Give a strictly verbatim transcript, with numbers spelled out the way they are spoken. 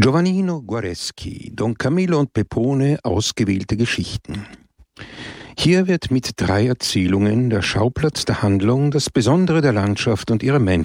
Giovannino Guareschi, Don Camillo und Pepone, ausgewählte Geschichten. Hier wird mit drei Erzählungen der Schauplatz der Handlung, das Besondere der Landschaft und ihrer Menschen